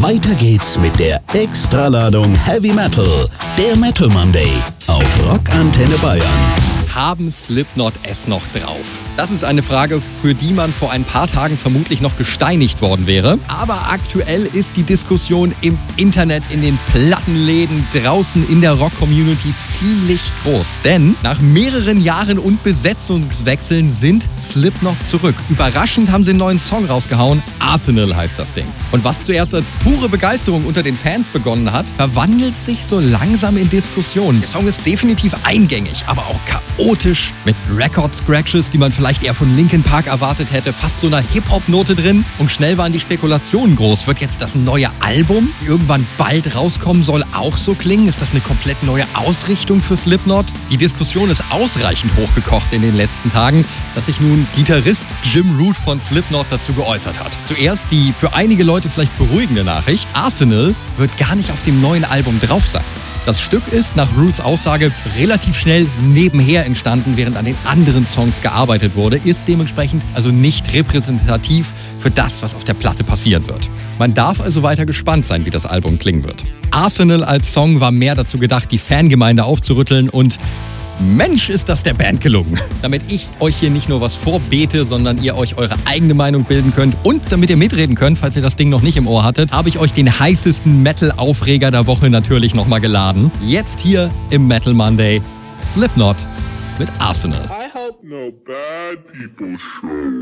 Weiter geht's mit der Extraladung Heavy Metal, der Metal Monday auf Rock Antenne Bayern. Haben Slipknot es noch drauf? Das ist eine Frage, für die man vor ein paar Tagen vermutlich noch gesteinigt worden wäre. Aber aktuell ist die Diskussion im Internet, in den Plattenläden, draußen in der Rock-Community ziemlich groß. Denn nach mehreren Jahren und Besetzungswechseln sind Slipknot zurück. Überraschend haben sie einen neuen Song rausgehauen. Arsenal heißt das Ding. Und was zuerst als pure Begeisterung unter den Fans begonnen hat, verwandelt sich so langsam in Diskussionen. Der Song ist definitiv eingängig, aber auch chaotisch, mit Record-Scratches, die man vielleicht eher von Linkin Park erwartet hätte, fast so einer Hip-Hop-Note drin. Und schnell waren die Spekulationen groß. Wird jetzt das neue Album irgendwann bald rauskommen, soll auch so klingen? Ist das eine komplett neue Ausrichtung für Slipknot? Die Diskussion ist ausreichend hochgekocht in den letzten Tagen, dass sich nun Gitarrist Jim Root von Slipknot dazu geäußert hat. Zuerst die für einige Leute vielleicht beruhigende Nachricht: Arsenal wird gar nicht auf dem neuen Album drauf sein. Das Stück ist nach Roots Aussage relativ schnell nebenher entstanden, während an den anderen Songs gearbeitet wurde, ist dementsprechend also nicht repräsentativ für das, was auf der Platte passieren wird. Man darf also weiter gespannt sein, wie das Album klingen wird. Arsenal als Song war mehr dazu gedacht, die Fangemeinde aufzurütteln, und Mensch, ist das der Band gelungen. Damit ich euch hier nicht nur was vorbete, sondern ihr euch eure eigene Meinung bilden könnt und damit ihr mitreden könnt, falls ihr das Ding noch nicht im Ohr hattet, habe ich euch den heißesten Metal-Aufreger der Woche natürlich nochmal geladen. Jetzt hier im Metal Monday, Slipknot mit Arsenal. I hope no bad people show.